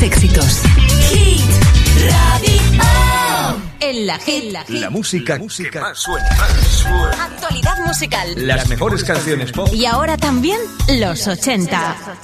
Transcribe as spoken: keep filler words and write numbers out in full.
éxitos. Hit Radio. En la Hit. La, la música, la música que más suena. Actualidad musical. Las mejores canciones pop. Y ahora también los ochenta.